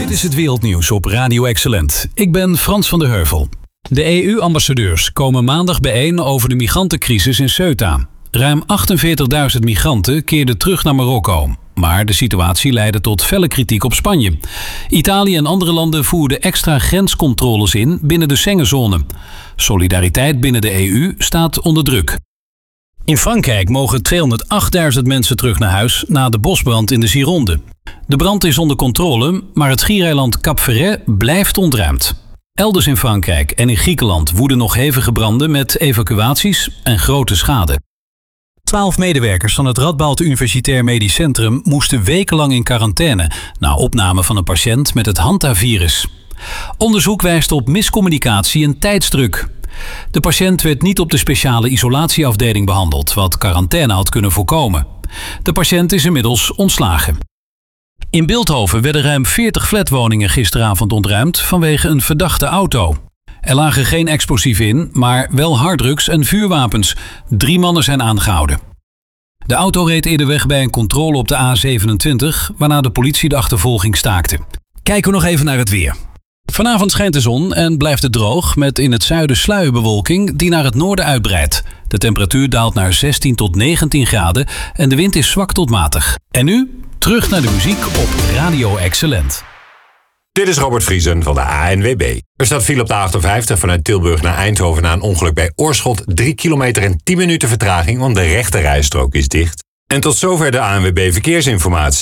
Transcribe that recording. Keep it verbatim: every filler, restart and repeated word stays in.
Dit is het wereldnieuws op Radio Excellent. Ik ben Frans van der Heuvel. De E U-ambassadeurs komen maandag bijeen over de migrantencrisis in Ceuta. Ruim achtenveertigduizend migranten keerden terug naar Marokko. Maar de situatie leidde tot felle kritiek op Spanje. Italië en andere landen voerden extra grenscontroles in binnen de Schengenzone. Solidariteit binnen de E U staat onder druk. In Frankrijk mogen tweehonderdachtduizend mensen terug naar huis na de bosbrand in de Gironde. De brand is onder controle, maar het schiereiland Cap-Ferret blijft ontruimd. Elders in Frankrijk en in Griekenland woeden nog hevige branden met evacuaties en grote schade. Twaalf medewerkers van het Radboud Universitair Medisch Centrum moesten wekenlang in quarantaine na opname van een patiënt met het Hantavirus. Onderzoek wijst op miscommunicatie en tijdsdruk. De patiënt werd niet op de speciale isolatieafdeling behandeld, wat quarantaine had kunnen voorkomen. De patiënt is inmiddels ontslagen. In Bilthoven werden ruim veertig flatwoningen gisteravond ontruimd vanwege een verdachte auto. Er lagen geen explosieven in, maar wel harddrugs en vuurwapens. Drie mannen zijn aangehouden. De auto reed eerder weg bij een controle op de A zevenentwintig, waarna de politie de achtervolging staakte. Kijken we nog even naar het weer. Vanavond schijnt de zon en blijft het droog met in het zuiden sluierbewolking die naar het noorden uitbreidt. De temperatuur daalt naar zestien tot negentien graden en de wind is zwak tot matig. En nu terug naar de muziek op Radio Excellent. Dit is Robert Vriesen van de A N W B. Er staat file op de achtenvijftig vanuit Tilburg naar Eindhoven na een ongeluk bij Oorschot. drie kilometer en tien minuten vertraging, want de rechte rijstrook is dicht. En tot zover de A N W B Verkeersinformatie.